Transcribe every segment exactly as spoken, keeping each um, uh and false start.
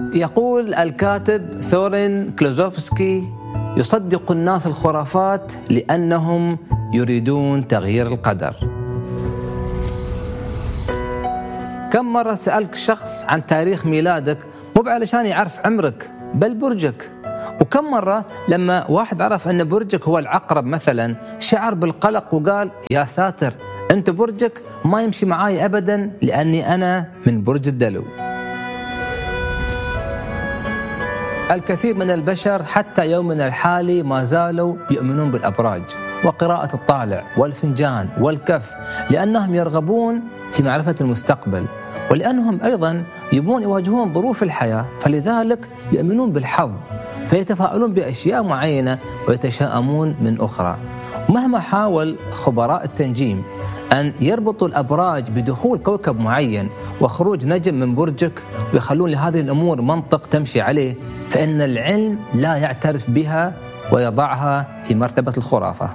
يقول الكاتب ثورين كلوزوفسكي: يصدق الناس الخرافات لأنهم يريدون تغيير القدر. كم مرة سألك شخص عن تاريخ ميلادك مو علشان يعرف عمرك بل برجك؟ وكم مرة لما واحد عرف أن برجك هو العقرب مثلا شعر بالقلق وقال: يا ساتر، أنت برجك ما يمشي معاي أبدا لأني أنا من برج الدلو. الكثير من البشر حتى يومنا الحالي ما زالوا يؤمنون بالأبراج وقراءة الطالع والفنجان والكف، لأنهم يرغبون في معرفة المستقبل، ولأنهم أيضا يبون يواجهون ظروف الحياة، فلذلك يؤمنون بالحظ، فيتفاءلون بأشياء معينة ويتشائمون من أخرى. مهما حاول خبراء التنجيم أن يربطوا الأبراج بدخول كوكب معين وخروج نجم من برجك ويخلون لهذه الأمور منطق تمشي عليه، فإن العلم لا يعترف بها ويضعها في مرتبة الخرافة.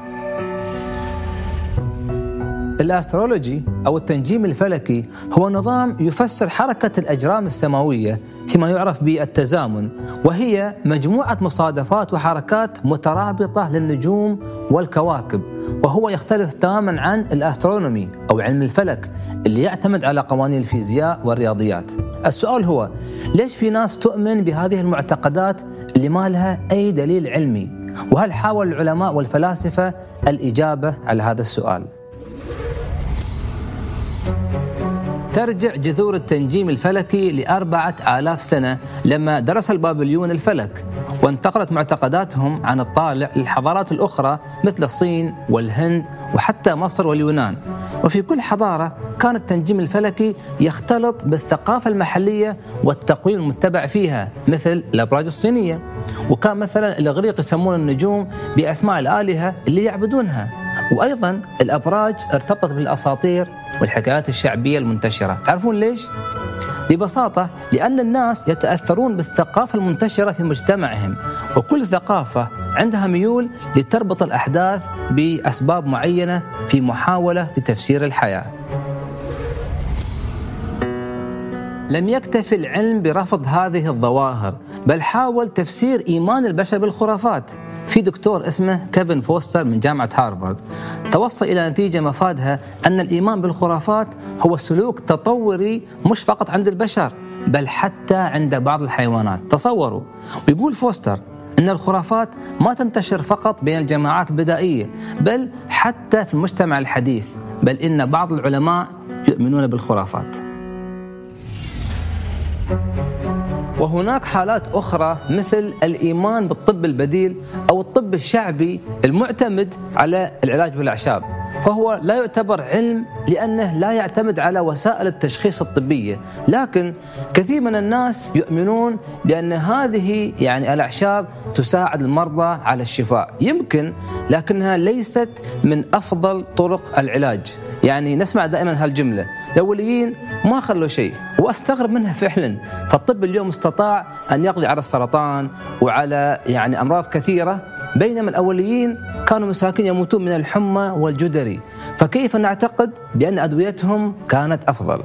الأسترولوجي أو التنجيم الفلكي هو نظام يفسر حركة الأجرام السماوية فيما يعرف بالتزامن، وهي مجموعة مصادفات وحركات مترابطة للنجوم والكواكب، وهو يختلف تماما عن الأسترونومي أو علم الفلك اللي يعتمد على قوانين الفيزياء والرياضيات. السؤال هو: ليش في ناس تؤمن بهذه المعتقدات اللي ما لها أي دليل علمي؟ وهل حاول العلماء والفلاسفة الإجابة على هذا السؤال؟ ترجع جذور التنجيم الفلكي لأربعة آلاف سنة لما درس البابليون الفلك، وانتقلت معتقداتهم عن الطالع للحضارات الأخرى مثل الصين والهند وحتى مصر واليونان. وفي كل حضارة كان التنجيم الفلكي يختلط بالثقافة المحلية والتقويم المتبع فيها، مثل الأبراج الصينية، وكان مثلا الإغريق يسمون النجوم بأسماء الآلهة اللي يعبدونها. وأيضا الأبراج ارتبطت بالأساطير والحكايات الشعبية المنتشرة. تعرفون ليش؟ ببساطة لأن الناس يتأثرون بالثقافة المنتشرة في مجتمعهم، وكل ثقافة عندها ميول لتربط الأحداث بأسباب معينة في محاولة لتفسير الحياة. لم يكتفي العلم برفض هذه الظواهر، بل حاول تفسير إيمان البشر بالخرافات. في دكتور اسمه كيفن فوستر من جامعة هارفارد توصل إلى نتيجة مفادها أن الإيمان بالخرافات هو سلوك تطوري مش فقط عند البشر بل حتى عند بعض الحيوانات. تصوروا، ويقول فوستر أن الخرافات ما تنتشر فقط بين الجماعات البدائية بل حتى في المجتمع الحديث، بل إن بعض العلماء يؤمنون بالخرافات. وهناك حالات أخرى مثل الإيمان بالطب البديل أو الطب الشعبي المعتمد على العلاج بالأعشاب، فهو لا يعتبر علم لأنه لا يعتمد على وسائل التشخيص الطبية، لكن كثير من الناس يؤمنون بأن هذه يعني الأعشاب تساعد المرضى على الشفاء، يمكن لكنها ليست من أفضل طرق العلاج. يعني نسمع دائما هالجملة: الأوليين ما خلوا شيء، وأستغرب منها فعلا. فالطب اليوم استطاع أن يقضي على السرطان وعلى يعني أمراض كثيرة، بينما الأوليين كانوا مساكين يموتون من الحمى والجدري، فكيف نعتقد بأن أدويتهم كانت أفضل؟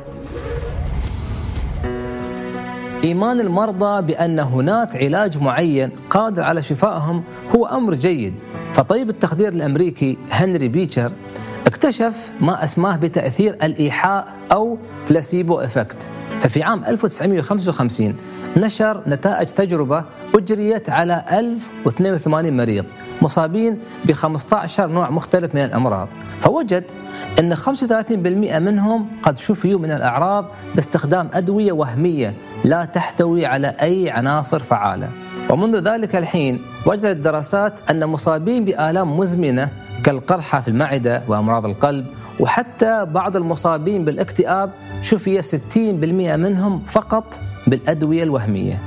إيمان المرضى بأن هناك علاج معين قادر على شفائهم هو أمر جيد. فطبيب التخدير الأمريكي هنري بيتشر اكتشف ما أسماه بتأثير الإيحاء أو بلاسيبو إفكت. ففي عام ألف وتسعمائة وخمسة وخمسين نشر نتائج تجربة أجريت على ألف واثنين وثمانين مريض مصابين ب خمسة عشر نوع مختلف من الأمراض، فوجد أن خمسة وثلاثين بالمئة منهم قد شفيوا من الأعراض باستخدام أدوية وهمية لا تحتوي على أي عناصر فعالة. ومنذ ذلك الحين وجدت الدراسات أن مصابين بآلام مزمنة كالقرحة في المعدة وأمراض القلب وحتى بعض المصابين بالاكتئاب شفي ستين بالمئة منهم فقط بالأدوية الوهمية.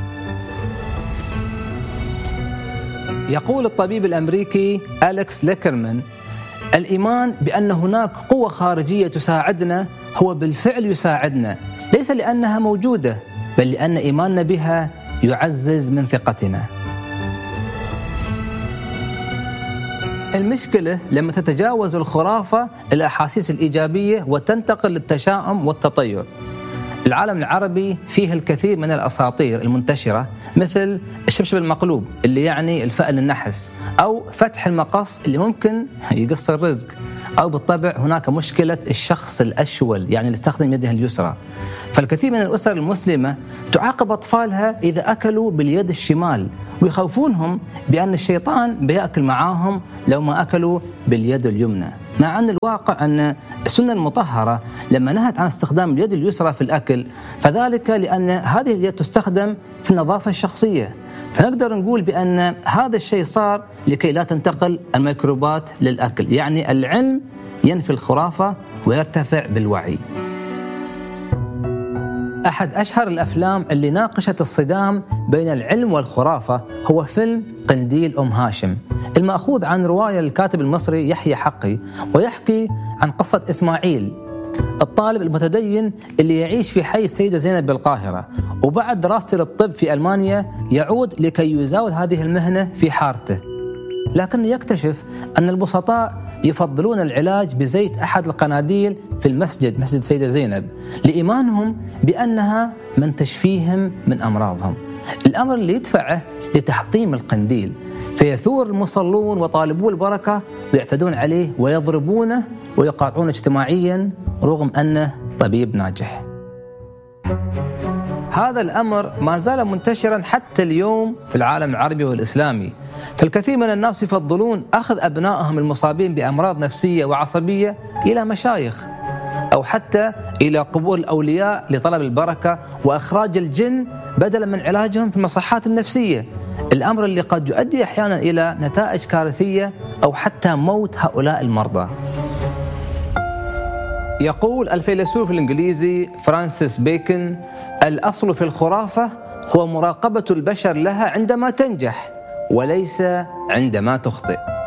يقول الطبيب الأمريكي أليكس ليكرمان: الإيمان بأن هناك قوة خارجية تساعدنا هو بالفعل يساعدنا، ليس لأنها موجودة بل لأن إيماننا بها يعزز من ثقتنا. المشكلة لما تتجاوز الخرافة الأحاسيس الإيجابية وتنتقل للتشاؤم والتطير. العالم العربي فيه الكثير من الأساطير المنتشرة، مثل الشبشب المقلوب اللي يعني الفأل النحس، أو فتح المقص اللي ممكن يقص الرزق، أو بالطبع هناك مشكلة الشخص الأشول يعني اللي يستخدم يده اليسرى. فالكثير من الأسر المسلمة تعاقب أطفالها إذا أكلوا باليد الشمال، ويخوفونهم بأن الشيطان بيأكل معاهم لو ما أكلوا باليد اليمنى، مع أن الواقع أن السنة المطهرة لما نهت عن استخدام اليد اليسرى في الأكل فذلك لأن هذه اليد تستخدم في النظافة الشخصية. فنقدر نقول بأن هذا الشيء صار لكي لا تنتقل الميكروبات للأكل، يعني العلم ينفي الخرافة ويرتفع بالوعي. أحد أشهر الأفلام اللي ناقشت الصدام بين العلم والخرافة هو فيلم قنديل أم هاشم، المأخوذ عن رواية للكاتب المصري يحيى حقي، ويحكي عن قصة إسماعيل الطالب المتدين اللي يعيش في حي السيدة زينب بالقاهرة، وبعد دراسته للطب في ألمانيا يعود لكي يزاول هذه المهنة في حارته، لكن يكتشف أن البسطاء يفضلون العلاج بزيت أحد القناديل في المسجد، مسجد السيدة زينب، لإيمانهم بأنها من تشفيهم من أمراضهم، الأمر اللي يدفعه لتحطيم القنديل، فيثور المصلون وطالبو البركة ويعتدون عليه ويضربونه ويقاطعون اجتماعيا رغم أنه طبيب ناجح. هذا الأمر ما زال منتشرا حتى اليوم في العالم العربي والإسلامي، فالكثير من الناس يفضلون أخذ أبنائهم المصابين بأمراض نفسية وعصبية إلى مشايخ، أو حتى إلى قبور الأولياء لطلب البركة وإخراج الجن بدلا من علاجهم في المصحات النفسية، الأمر اللي قد يؤدي أحيانا إلى نتائج كارثية أو حتى موت هؤلاء المرضى. يقول الفيلسوف الإنجليزي فرانسيس بيكون: الأصل في الخرافة هو مراقبة البشر لها عندما تنجح وليس عندما تخطئ.